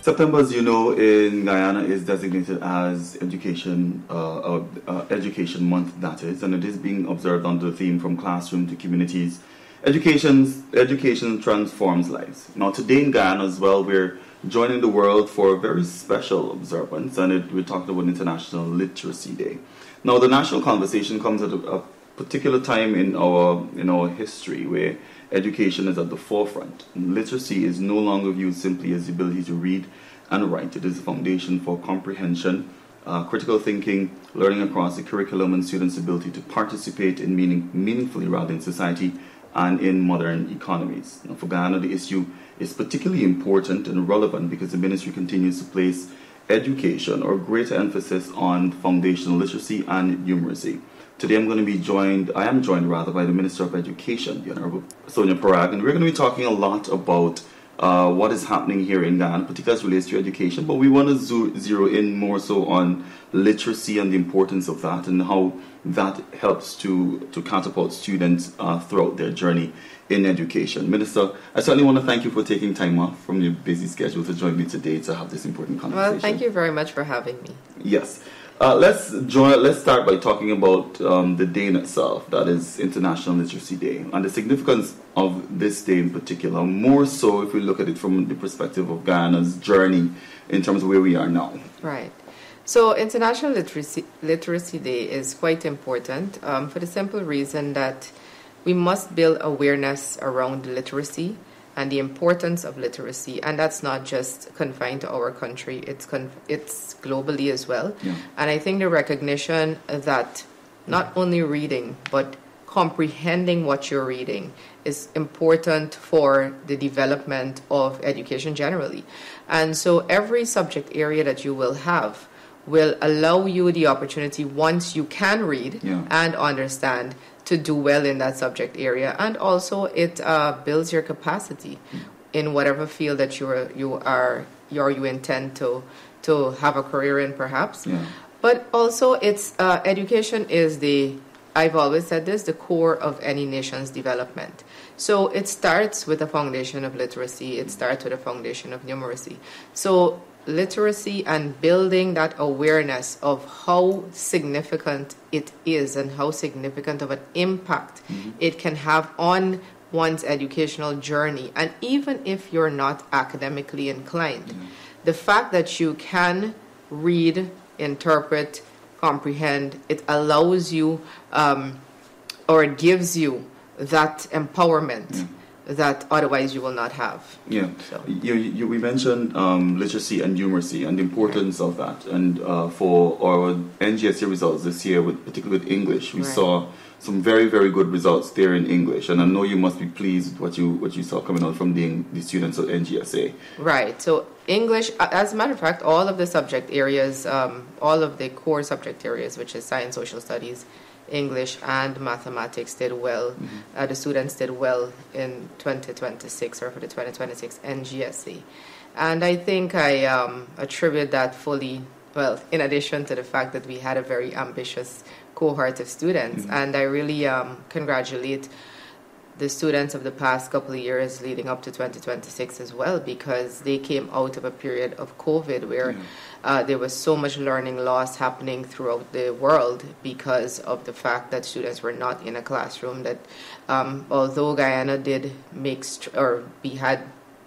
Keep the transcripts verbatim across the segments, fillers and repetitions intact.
September, as you know, in Guyana is designated as Education uh, uh, uh, Education Month, that is, and it is being observed under the theme From Classroom to Communities. Education's, education transforms lives. Now, today in Guyana as well, we're joining the world for a very special observance, and it, we're talking about International Literacy Day. Now, the national conversation comes at a, a particular time in our in our history where education is at the forefront. Literacy is no longer viewed simply as the ability to read and write. It is a foundation for comprehension, uh, critical thinking, learning across the curriculum, and students' ability to participate in meaning, meaningfully rather in society and in modern economies. Now, for Guyana, the issue is particularly important and relevant because the ministry continues to place education or greater emphasis on foundational literacy and numeracy. Today I'm going to be joined, I am joined rather, by the Minister of Education, the Honorable Sonia Parag, and we're going to be talking a lot about uh, what is happening here in Ghana, particularly as relates to education, but we want to zo- zero in more so on literacy and the importance of that and how that helps to, to catapult students uh, throughout their journey in education. Minister, I certainly want to thank you for taking time off from your busy schedule to join me today to have this important conversation. Well, thank you very much for having me. Yes. Uh, let's join, let's start by talking about um, the day in itself, that is International Literacy Day, and the significance of this day in particular, more so if we look at it from the perspective of Guyana's journey in terms of where we are now. Right. So International Literacy, Literacy Day is quite important um, for the simple reason that we must build awareness around literacy and the importance of literacy, and that's not just confined to our country, it's con- it's globally as well. Yeah. And I think the recognition that not only reading, but comprehending what you're reading is important for the development of education generally. And so every subject area that you will have will allow you the opportunity, once you can read yeah. and understand, to do well in that subject area, and also it uh, builds your capacity in whatever field that you are you are or you intend to to have a career in, perhaps. Yeah. But also, it's uh, education is the I've always said this the core of any nation's development. So it starts with a foundation of literacy. It starts with a foundation of numeracy. So literacy and building that awareness of how significant it is and how significant of an impact mm-hmm. it can have on one's educational journey. And even if you're not academically inclined, mm-hmm. the fact that you can read, interpret, comprehend, it allows you um, or it gives you that empowerment mm-hmm. that otherwise you will not have. Yeah, so. you, you, we mentioned um, literacy and numeracy and the importance right. of that. And uh, for our N G S A results this year, with, particularly with English, we right. saw some very, very good results there in English. And I know you must be pleased with what you what you saw coming out from the, the students at N G S A. Right. So English, as a matter of fact, all of the subject areas, um, all of the core subject areas, which is science, social studies, English and mathematics, did well. Mm-hmm. Uh, the students did well in twenty twenty-six or for the twenty twenty-six N G S A. And I think I um, attribute that fully, well, in addition to the fact that we had a very ambitious cohort of students. Mm-hmm. And I really um, congratulate the students of the past couple of years leading up to twenty twenty-six as well, because they came out of a period of COVID where yeah. uh, there was so much learning loss happening throughout the world because of the fact that students were not in a classroom. That um, although Guyana did make st- or we had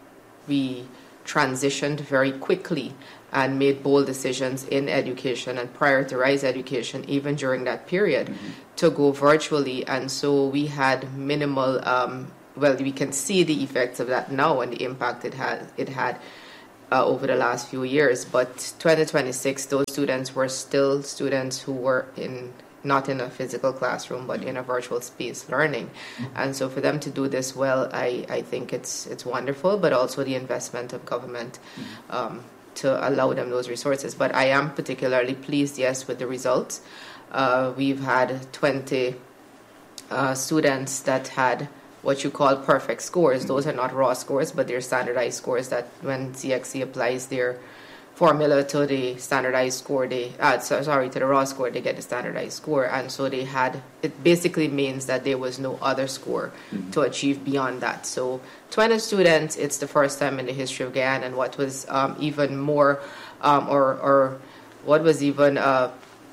we transitioned very quickly and made bold decisions in education and prioritized education even during that period mm-hmm. to go virtually. And so we had minimal, um, well, we can see the effects of that now and the impact it had, it had uh, over the last few years. But twenty twenty-six, those students were still students who were in not in a physical classroom, but in a virtual space learning. Mm-hmm. And so for them to do this well, I, I think it's it's wonderful, but also the investment of government mm-hmm. um, to allow them those resources. But I am particularly pleased, yes, with the results. Uh, we've had twenty uh, students that had what you call perfect scores. Those are not raw scores, but they're standardized scores that when C X C applies their formula to the standardized score, they uh, so, sorry to the raw score, they get the standardized score, and so they had, it basically means that there was no other score mm-hmm. to achieve beyond that. So twenty students, it's the first time in the history of Guyana, and what was um, even more um, or or what was even uh,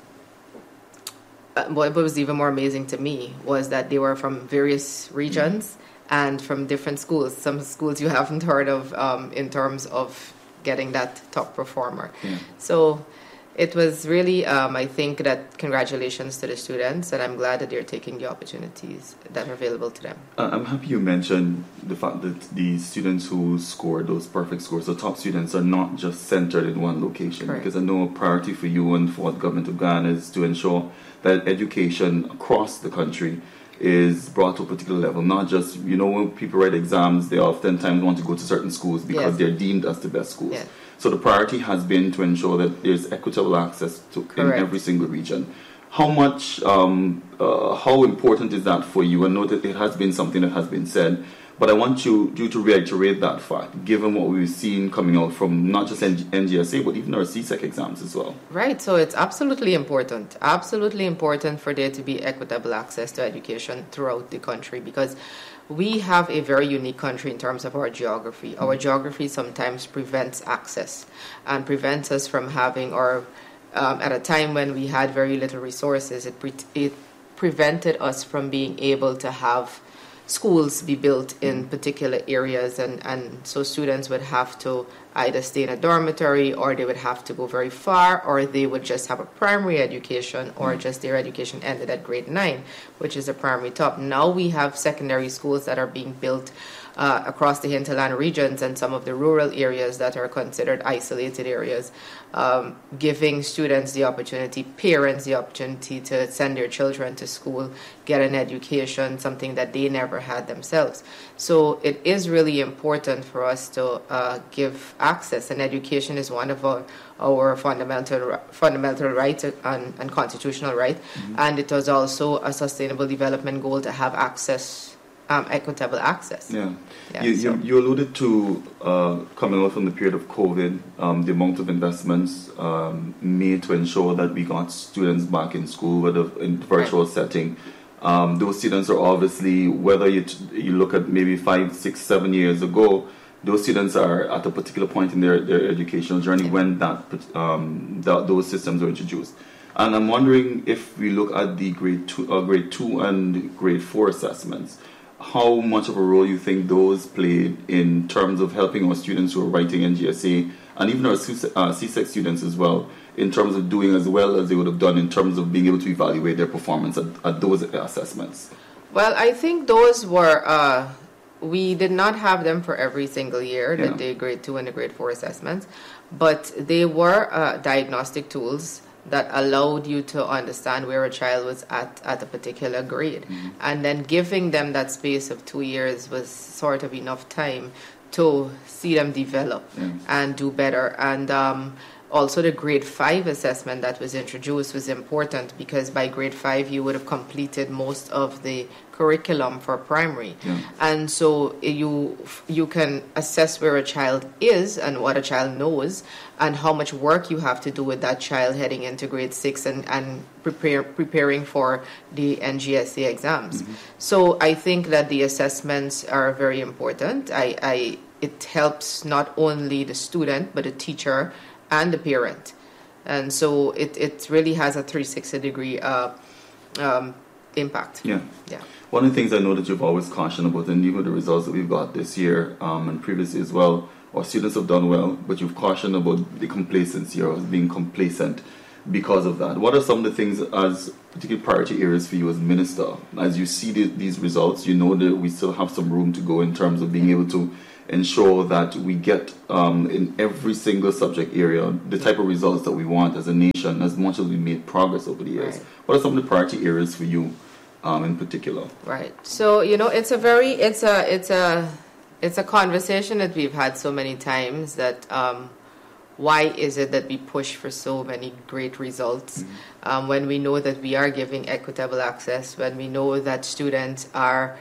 what was even more amazing to me was that they were from various regions mm-hmm. and from different schools. Some schools you haven't heard of um, in terms of getting that top performer. Yeah. So it was really, um, I think that congratulations to the students, and I'm glad that they're taking the opportunities that are available to them. Uh, I'm happy you mentioned the fact that the students who scored those perfect scores, the top students, are not just centered in one location. Correct. Because I know a priority for you and for the government of Ghana is to ensure that education across the country is brought to a particular level. Not just, you know, when people write exams, they oftentimes want to go to certain schools because yes. they're deemed as the best schools. Yes. So the priority has been to ensure that there's equitable access to Correct. In every single region. How much, um, uh, how important is that for you? I know that it has been something that has been said, but I want you, you to reiterate that fact, given what we've seen coming out from not just N G S A, but even our C SEC exams as well. Right, so it's absolutely important, absolutely important for there to be equitable access to education throughout the country, because we have a very unique country in terms of our geography. Mm-hmm. Our geography sometimes prevents access and prevents us from having, or um, at a time when we had very little resources, it, pre- it prevented us from being able to have schools be built in particular areas, and, and so students would have to either stay in a dormitory, or they would have to go very far, or they would just have a primary education, or mm. just their education ended at grade nine, which is a primary top. Now we have secondary schools that are being built uh, across the hinterland regions and some of the rural areas that are considered isolated areas, um, giving students the opportunity, parents the opportunity to send their children to school, get an education, something that they never had themselves. So it is really important for us to uh, give access, and education is one of our, our fundamental fundamental rights and, and constitutional right, mm-hmm. and it was also a sustainable development goal to have access. Um, equitable access. Yeah, yeah you, so. you you alluded to uh, coming out from the period of COVID, um, the amount of investments um, made to ensure that we got students back in school, whether in virtual right. setting. Um, those students are obviously, whether you t- you look at maybe five, six, seven years ago, those students are at a particular point in their, their educational journey yeah. when that, um, that those systems were introduced. And I'm wondering if we look at the grade two, uh, grade two and grade four assessments, how much of a role you think those played in terms of helping our students who are writing N G S A, and even our C SEC students as well, in terms of doing as well as they would have done in terms of being able to evaluate their performance at, at those assessments? Well, I think those were, uh, we did not have them for every single year, yeah. the grade two and the grade four assessments, but they were uh, diagnostic tools that allowed you to understand where a child was at at a particular grade. Mm-hmm. And then giving them that space of two years was sort of enough time to see them develop yes. and do better. And um, also the grade five assessment that was introduced was important, because by grade five you would have completed most of the curriculum for primary. Yeah. And so you you can assess where a child is and what a child knows, and how much work you have to do with that child heading into grade six and, and prepare, preparing for the N G S A exams. Mm-hmm. So I think that the assessments are very important. I, I it helps not only the student, but the teacher and the parent. And so it, it really has a three hundred sixty degree uh, um, impact. Yeah. Yeah. One of the things I know that you've always cautioned about, and even the results that we've got this year um, and previously as well, our students have done well, but you've cautioned about the complacency or being complacent because of that. What are some of the things as particular priority areas for you as minister? As you see the, these results, you know that we still have some room to go in terms of being able to ensure that we get um, in every single subject area the type of results that we want as a nation, as much as we made progress over the years. Right. What are some of the priority areas for you um, in particular? Right. So, you know, it's a very, it's a, it's a, it's a conversation that we've had so many times, that um, why is it that we push for so many great results mm-hmm. um, when we know that we are giving equitable access, when we know that students are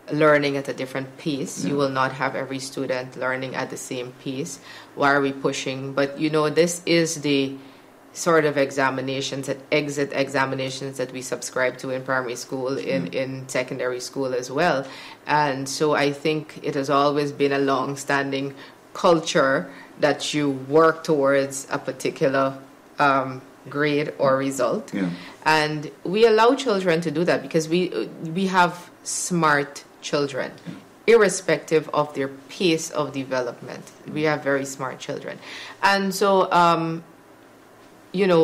learning at a different pace. Yeah. You will not have every student learning at the same pace. Why are we pushing? But, you know, this is the sort of examinations, that exit examinations that we subscribe to in primary school, in, yeah. in secondary school as well. And so I think it has always been a long-standing culture that you work towards a particular um, grade or result. Yeah. And we allow children to do that because we we have smart children, yeah. irrespective of their pace of development. We have very smart children. And so, um, you know,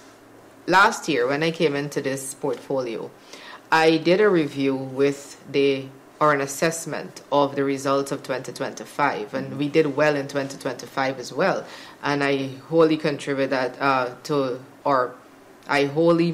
last year when I came into this portfolio, I did a review with the or an assessment of the results of twenty twenty-five, and we did well in twenty twenty-five as well. And I wholly contribute that uh, to, or I wholly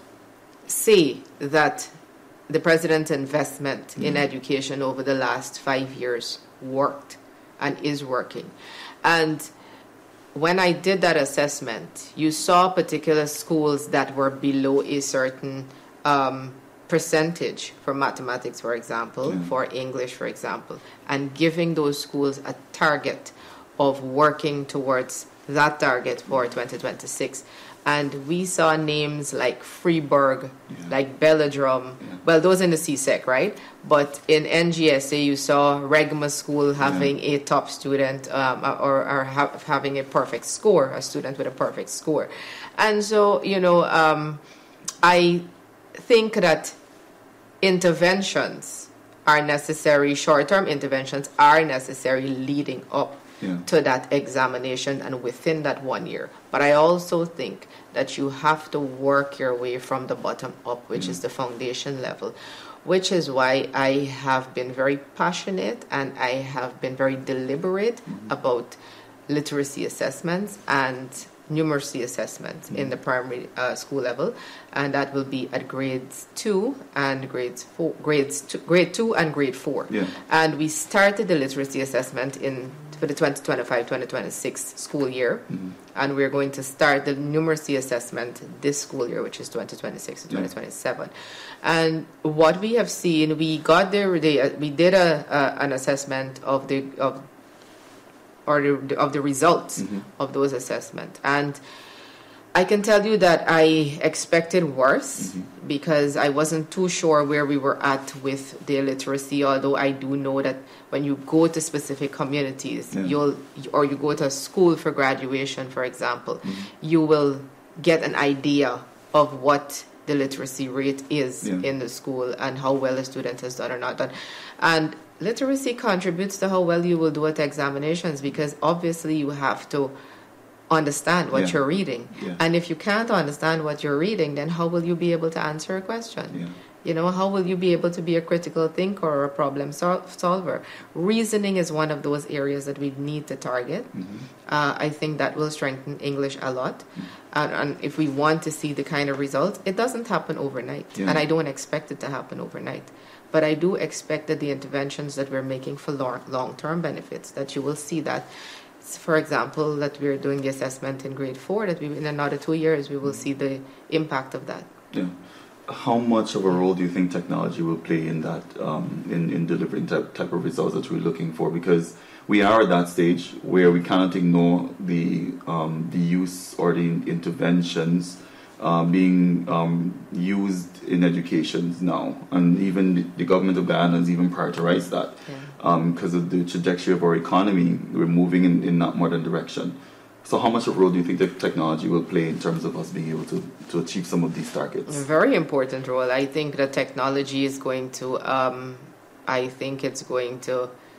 say that the president's investment mm-hmm. in education over the last five years worked and is working. And when I did that assessment, you saw particular schools that were below a certain um, percentage for mathematics, for example, yeah. for English, for example, and giving those schools a target of working towards that target for twenty twenty-six. And we saw names like Freeburg, yeah. like Belladrum. Yeah. Well, those in the C S E C, right? But in N G S A, you saw Regma School having yeah. a top student um, or, or ha- having a perfect score, a student with a perfect score. And so, you know, um, I think that interventions are necessary, short-term interventions are necessary leading up yeah. to that examination and within that one year. But I also think that you have to work your way from the bottom up, which yeah. is the foundation level, which is why I have been very passionate and I have been very deliberate mm-hmm. about literacy assessments and numeracy assessments mm-hmm. in the primary uh, school level, and that will be at grades two and grades four, grades two, grade two and grade four. Yeah. And we started the literacy assessment in for the twenty twenty-five twenty twenty-six school year, mm-hmm. and we're going to start the numeracy assessment this school year, which is twenty twenty-six to twenty twenty-seven. Yeah. And what we have seen, we got there, they, uh, we did a uh, an assessment of the of or the, of the results mm-hmm. of those assessments, and I can tell you that I expected worse mm-hmm. because I wasn't too sure where we were at with the literacy, although I do know that when you go to specific communities, yeah. you'll or you go to a school for graduation, for example, mm-hmm. you will get an idea of what the literacy rate is yeah. in the school and how well a student has done or not done. And literacy contributes to how well you will do at examinations because obviously you have to understand what yeah. you're reading. Yeah. And if you can't understand what you're reading, then how will you be able to answer a question? Yeah. You know, how will you be able to be a critical thinker or a problem sol- solver? Reasoning is one of those areas that we need to target. Mm-hmm. Uh, I think that will strengthen English a lot. Mm-hmm. And, and if we want to see the kind of results, it doesn't happen overnight. Yeah. And I don't expect it to happen overnight. But I do expect that the interventions that we're making for long- long-term benefits, that you will see that. For example, that we're doing the assessment in grade four, that we, in another two years we will see the impact of that. Yeah. How much of a role do you think technology will play in that, um, in, in delivering type, type of results that we're looking for? Because we are at that stage where we cannot ignore the um, the use or the interventions uh, being um, used in education now. And even the, the government of Guyana has even prioritized that. Yeah. Because um, of the trajectory of our economy, we're moving in, in that modern direction. So how much of a role do you think that technology will play in terms of us being able to, to achieve some of these targets? A very important role. I think that technology is going to, um, I think it's going to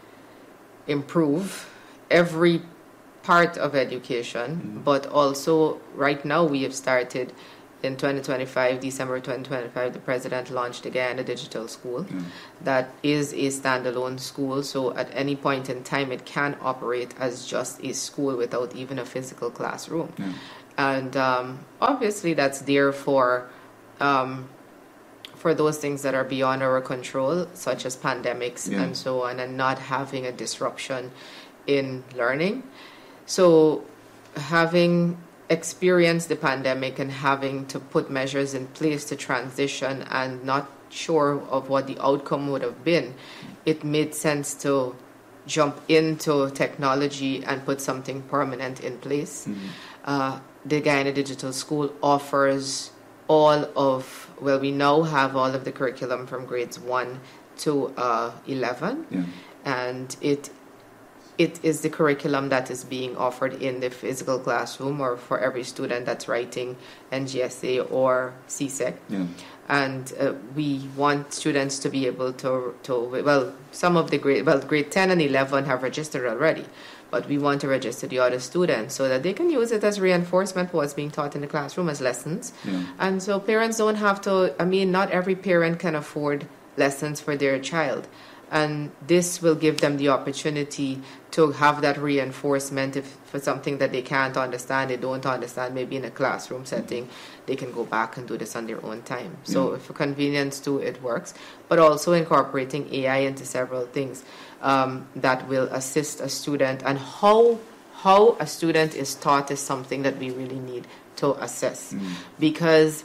improve every part of education, mm-hmm. but also right now we have started in twenty twenty-five, December twenty twenty-five, the president launched again a digital school mm. that is a standalone school. So at any point in time, it can operate as just a school without even a physical classroom. Mm. And um, obviously that's there for um, for those things that are beyond our control, such as pandemics yeah. and so on, and not having a disruption in learning. So having experienced the pandemic and having to put measures in place to transition and not sure of what the outcome would have been, it made sense to jump into technology and put something permanent in place. Mm-hmm. Uh, the Guyana Digital School offers all of, well, we now have all of the curriculum from grades one to uh, eleven, yeah. and it it is the curriculum that is being offered in the physical classroom or for every student that's writing N G S A or C S E C. Yeah. And uh, we want students to be able to, to, well, some of the grade, well, grade ten and eleven have registered already, but we want to register the other students so that they can use it as reinforcement for what's being taught in the classroom as lessons. Yeah. And so parents don't have to, I mean, not every parent can afford lessons for their child. And this will give them the opportunity to have that reinforcement if for something that they can't understand, they don't understand, maybe in a classroom setting, they can go back and do this on their own time. So yeah. for convenience too, it works. But also incorporating A I into several things um, that will assist a student. And how how a student is taught is something that we really need to assess. Mm. Because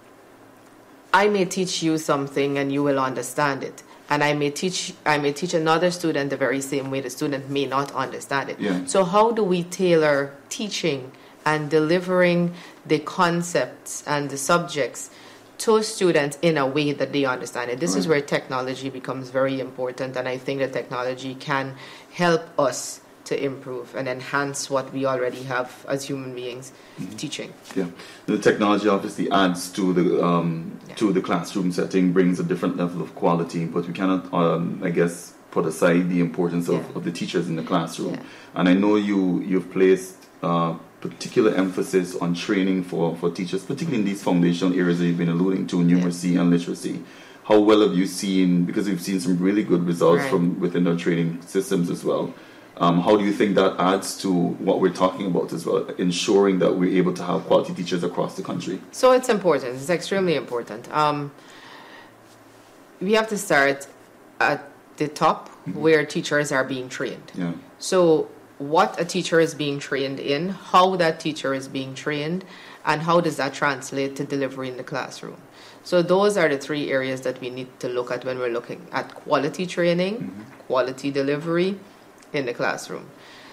I may teach you something and you will understand it. And I may teach I may teach another student the very same way the student may not understand it. Yeah. So how do we tailor teaching and delivering the concepts and the subjects to students in a way that they understand it? This right. is where technology becomes very important, and I think that technology can help us to improve and enhance what we already have as human beings mm-hmm. teaching. Yeah, the technology obviously adds to the um, yeah. to the classroom setting, brings a different level of quality, but we cannot, um, I guess, put aside the importance of, yeah. of the teachers in the classroom. Yeah. And I know you you've placed uh, particular emphasis on training for, for teachers, particularly in these foundational areas that you've been alluding to, numeracy yeah. and literacy. How well have you seen, because we've seen some really good results right. from within our training systems as well. Um, how do you think that adds to what we're talking about as well, ensuring that we're able to have quality teachers across the country? So it's important. It's extremely important. Um, we have to start at the top mm-hmm. where teachers are being trained. Yeah. So what a teacher is being trained in, how that teacher is being trained, and how does that translate to delivery in the classroom. So those are the three areas that we need to look at when we're looking at quality training, mm-hmm. quality delivery, in the classroom.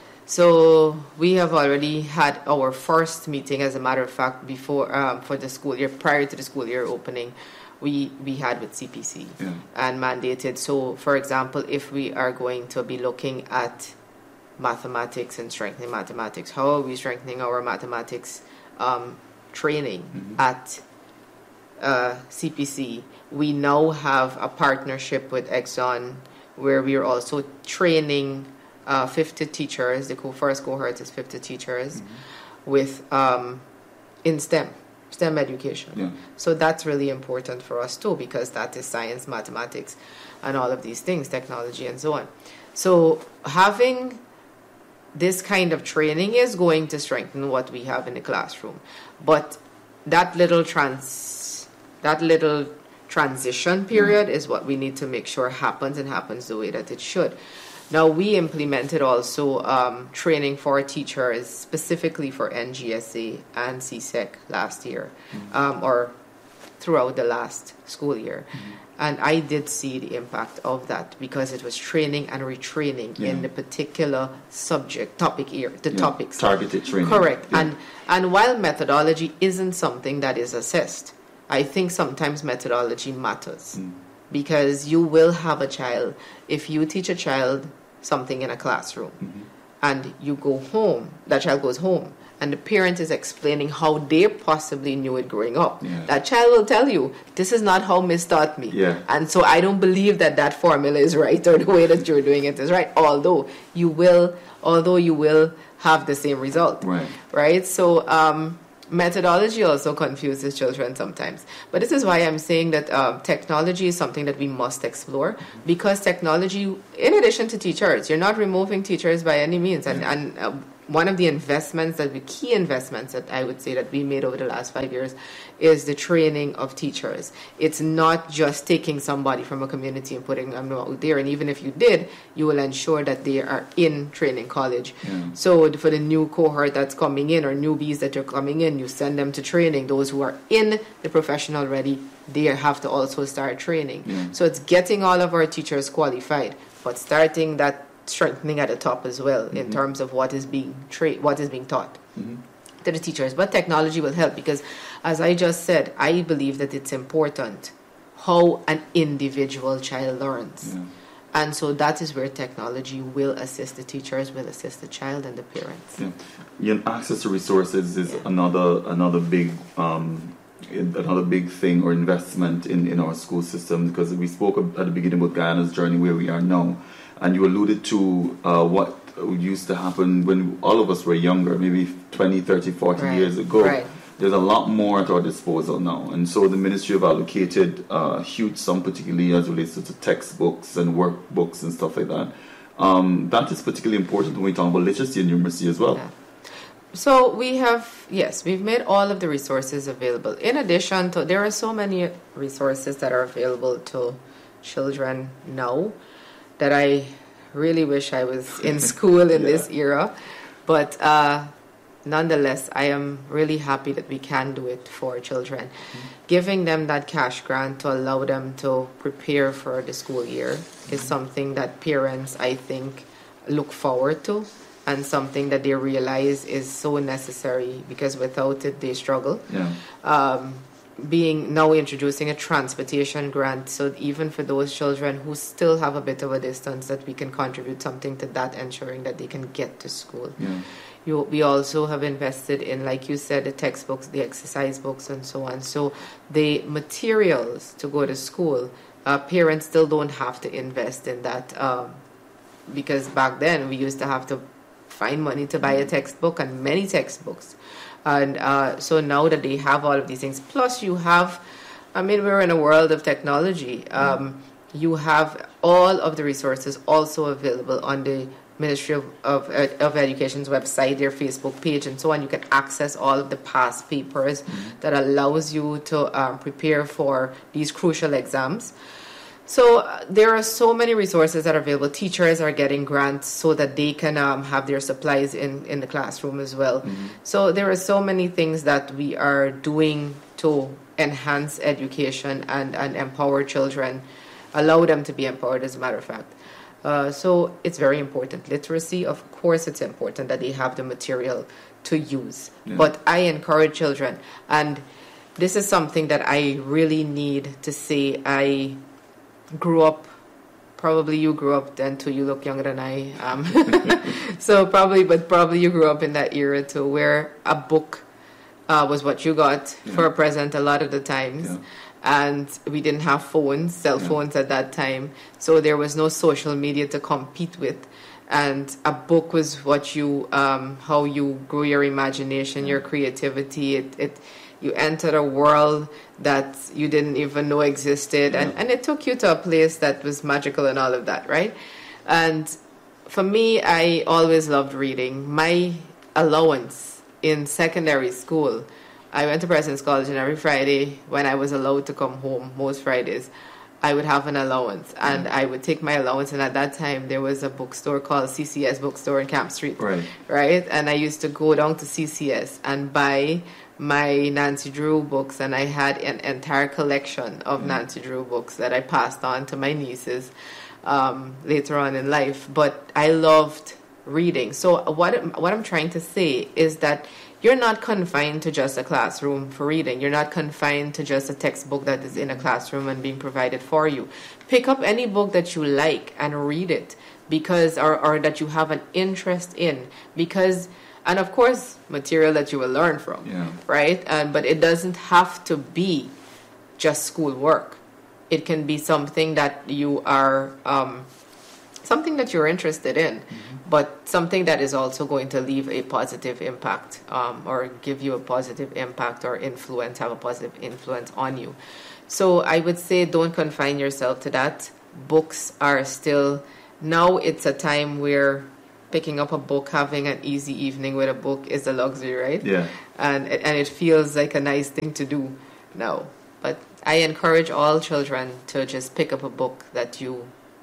So we have already had our first meeting, as a matter of fact, before um, for the school year, prior to the school year opening, we, we had with C P C yeah. and mandated. So, for example, if we are going to be looking at mathematics and strengthening mathematics, how are we strengthening our mathematics um, training mm-hmm. at uh, C P C? We now have a partnership with Exxon where we are also training Uh, fifty teachers. The co- first cohort is fifty teachers mm-hmm. with um, in STEM, STEM education. Yeah. So that's really important for us too, because that is science, mathematics, and all of these things, technology, and so on. So having this kind of training is going to strengthen what we have in the classroom. But that little trans, that little transition period mm-hmm. is what we need to make sure happens and happens the way that it should. Now, we implemented also um, training for teachers specifically for N G S A and C S E C last year, mm-hmm. um, or throughout the last school year. Mm-hmm. And I did see the impact of that because it was training and retraining yeah. in the particular subject, topic area, the yeah. topics. Targeted training. Correct. Yeah. And, and while methodology isn't something that is assessed, I think sometimes methodology matters. Mm. Because you will have a child, if you teach a child something in a classroom mm-hmm. and you go home, that child goes home, and the parent is explaining how they possibly knew it growing up. Yeah. That child will tell you, this is not how Miss taught me. Yeah. And so I don't believe that that formula is right or the way that you're doing it is right, although you will, although you will have the same result. Right. Right? So, um, methodology also confuses children sometimes. But this is why I'm saying that uh, technology is something that we must explore, because technology, in addition to teachers, you're not removing teachers by any means. And, and uh, one of the investments, that the key investments that I would say that we made over the last five years is the training of teachers. It's not just taking somebody from a community and putting them out there. And even if you did, you will ensure that they are in training college. Yeah. So for the new cohort that's coming in, or newbies that are coming in, you send them to training. Those who are in the profession already, they have to also start training. Yeah. So it's getting all of our teachers qualified, but starting that strengthening at the top as well, mm-hmm. in terms of what is being tra- what is being taught mm-hmm. to the teachers. But technology will help, because, as I just said, I believe that it's important how an individual child learns. Yeah. And so that is where technology will assist the teachers, will assist the child and the parents. Yeah, yeah, access to resources is yeah. another another big um, another big thing or investment in, in our school system, because we spoke at the beginning about Guyana's journey where we are now. And you alluded to uh, what used to happen when all of us were younger, maybe twenty, thirty, forty right. years ago. Right. There's a lot more at our disposal now. And so the ministry have allocated a huge sum, particularly as relates to, to textbooks and workbooks and stuff like that. Um, that is particularly important when we talk about literacy and numeracy as well. Yeah. So we have, yes, we've made all of the resources available. In addition to, there are so many resources that are available to children now that I really wish I was in school in yeah. this era. But uh, nonetheless, I am really happy that we can do it for children. Mm-hmm. Giving them that cash grant to allow them to prepare for the school year mm-hmm. is something that parents, I think, look forward to, and something that they realize is so necessary, because without it, they struggle. Yeah. Um, being now introducing a transportation grant, so even for those children who still have a bit of a distance, that we can contribute something to that, ensuring that they can get to school. Yeah. You, we also have invested in, like you said, the textbooks, the exercise books, and so on. So the materials to go to school, uh, parents still don't have to invest in that, um, because back then we used to have to find money to buy a textbook, and many textbooks. And uh, so now that they have all of these things, plus you have, I mean, we're in a world of technology. Um, you have all of the resources also available on the Ministry of, of, of Education's website, their Facebook page, and so on. You can access all of the past papers mm-hmm. that allows you to um, prepare for these crucial exams. So uh, there are so many resources that are available. Teachers are getting grants so that they can um, have their supplies in, in the classroom as well. Mm-hmm. So there are so many things that we are doing to enhance education and, and empower children, allow them to be empowered, as a matter of fact. Uh, so it's very important. Literacy, of course, it's important that they have the material to use. Yeah. But I encourage children, and this is something that I really need to say. I grew up, probably you grew up then too, you look younger than I am. so probably, but probably you grew up in that era too, where a book uh, was what you got yeah. for a present a lot of the times. Yeah. And we didn't have phones, cell phones yeah. at that time. So there was no social media to compete with. And a book was what you, um, how you grew your imagination, yeah. your creativity. It, it You entered a world that you didn't even know existed, yeah. and, and it took you to a place that was magical and all of that, right? And for me, I always loved reading. My allowance in secondary school, I went to President's College, and every Friday when I was allowed to come home, most Fridays, I would have an allowance, and yeah. I would take my allowance. And at that time, there was a bookstore called C C S Bookstore in Camp Street, right? Right, and I used to go down to C C S and buy my Nancy Drew books, and I had an entire collection of mm. Nancy Drew books that I passed on to my nieces um, later on in life. But I loved reading. So what what I'm trying to say is that you're not confined to just a classroom for reading. You're not confined to just a textbook that is in a classroom and being provided for you. Pick up any book that you like and read it, because or, or that you have an interest in, because and of course, material that you will learn from, yeah. right? Um, but it doesn't have to be just school work. It can be something that you are, um, something that you're interested in, mm-hmm. but something that is also going to leave a positive impact, um, or give you a positive impact or influence, have a positive influence on you. So I would say don't confine yourself to that. Books are still, now it's a time where picking up a book, having an easy evening with a book is a luxury, right? Yeah. And and it feels like a nice thing to do now. But I encourage all children to just pick up a book that you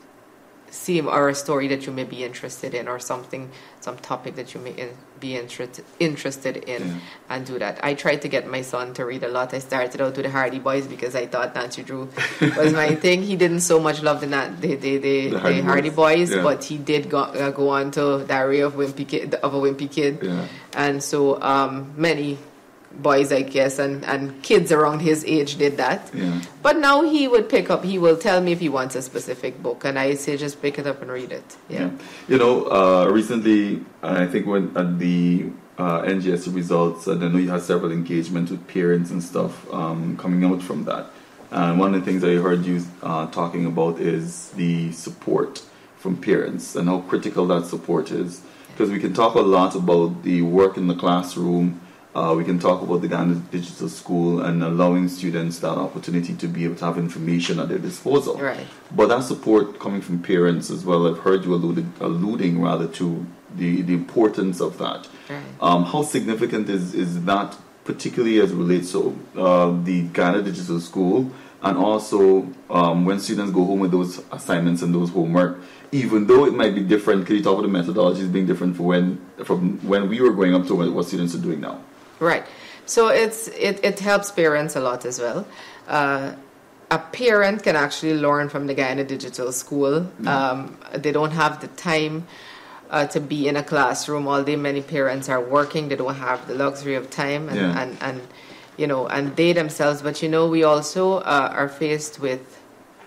see, or a story that you may be interested in, or something, some topic that you may in, be interested interested in, yeah. and do that. I tried to get my son to read a lot. I started out with the Hardy Boys because I thought Nancy Drew was my thing. He didn't so much love the the the, the, the Hardy, Hardy Boys, Boys yeah. but he did go, uh, go on to Diary of Wimpy Kid, of a Wimpy Kid, yeah. and so um, many boys, I guess, and, and kids around his age did that. Yeah. But now he would pick up, he will tell me if he wants a specific book, and I say just pick it up and read it. Yeah. yeah. You know, uh, recently, I think when at the uh, N G S results, and I know you had several engagements with parents and stuff um, coming out from that. And one of the things I heard you uh, talking about is the support from parents and how critical that support is. Because we can talk a lot about the work in the classroom. Uh, we can talk about the Ghana Digital School and allowing students that opportunity to be able to have information at their disposal. Right. But that support coming from parents as well, I've heard you alluded, alluding rather to the, the importance of that. Right. Um, how significant is, is that, particularly as it relates to uh, the Ghana Digital School, and also um, when students go home with those assignments and those homework, even though it might be different, can you talk about the methodologies being different for when, from when we were growing up to what students are doing now? Right. So it's it, it helps parents a lot as well. Uh, a parent can actually learn from the Guyana Digital School. Mm-hmm. Um, they don't have the time uh, to be in a classroom all day. Many parents are working. They don't have the luxury of time and, yeah. and, and you know, and they themselves. But, you know, we also uh, are faced with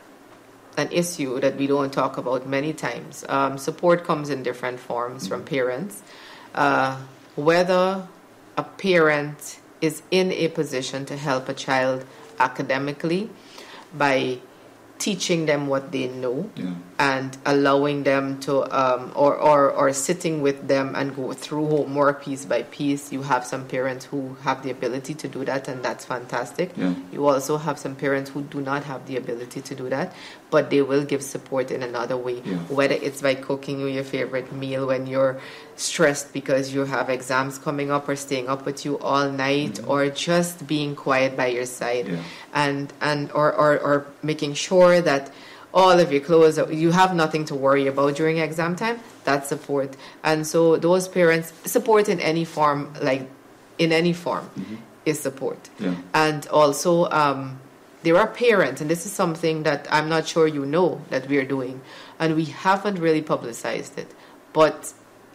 an issue that we don't talk about many times. Um, support comes in different forms mm-hmm. from parents. Uh, whether a parent is in a position to help a child academically by teaching them what they know yeah. and allowing them to, um, or, or, or sitting with them and go through homework piece by piece. You have some parents who have the ability to do that, and that's fantastic. Yeah. You also have some parents who do not have the ability to do that, but they will give support in another way, yeah. whether it's by cooking you your favorite meal when you're stressed because you have exams coming up, or staying up with you all night, mm-hmm. or just being quiet by your side, yeah. and and or, or or making sure that all of your clothes, you have nothing to worry about during exam time. That's support. And so those parents, support in any form, like in any form, mm-hmm. is support. Yeah. And also um, there are parents, and this is something that I'm not sure you know that we're doing, and we haven't really publicized it, but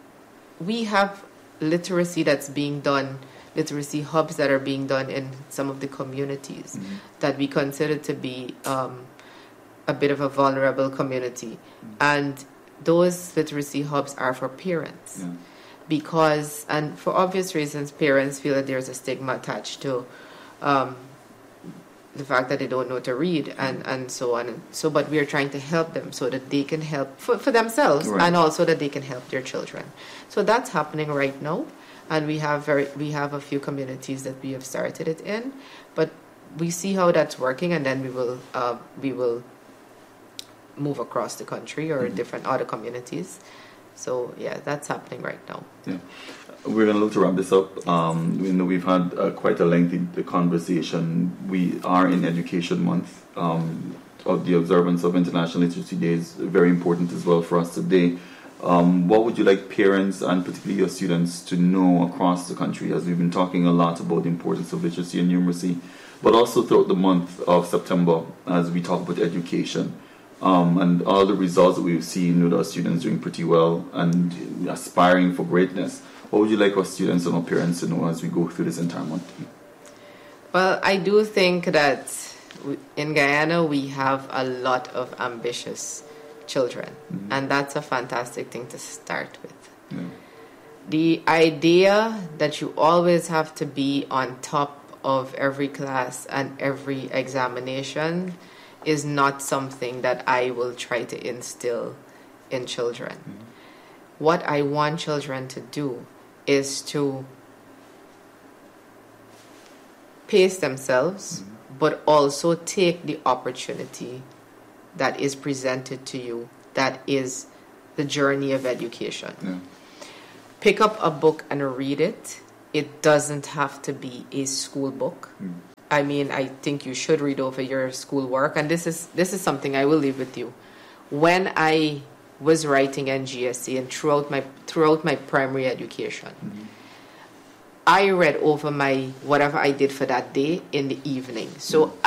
we have literacy that's being done, literacy hubs that are being done in some of the communities mm-hmm. that we consider to be um, a bit of a vulnerable community. Mm-hmm. And those literacy hubs are for parents. Yeah. Because, and for obvious reasons, parents feel that there's a stigma attached to um, the fact that they don't know to read, and, and so on. So, but we are trying to help them so that they can help for, for themselves, right. and also that they can help their children. So that's happening right now, and we have very we have a few communities that we have started it in, but we see how that's working, and then we will uh, we will move across the country or mm-hmm. different other communities. So yeah, that's happening right now. Yeah. We're going to look to wrap this up. Um, we know we've had uh, quite a lengthy conversation. We are in Education Month. Um, of the observance of International Literacy Day is very important as well for us today. Um, what would you like parents and particularly your students to know across the country, as we've been talking a lot about the importance of literacy and numeracy, but also throughout the month of September as we talk about education um, and all the results that we've seen with our students doing pretty well and aspiring for greatness? What would you like our students and our parents to know as we go through this entire month? Well, I do think that in Guyana we have a lot of ambitious children, mm-hmm. and that's a fantastic thing to start with. Yeah. The idea that you always have to be on top of every class and every examination is not something that I will try to instill in children. Mm-hmm. What I want children to do is to pace themselves, mm-hmm. but also take the opportunity that is presented to you, that is the journey of education. Yeah. Pick up a book and read it. It doesn't have to be a school book. Mm. I mean, I think you should read over your schoolwork, and this is this is something I will leave with you. When I was writing N G S C and throughout my throughout my primary education, mm-hmm. I read over my whatever I did for that day in the evening. So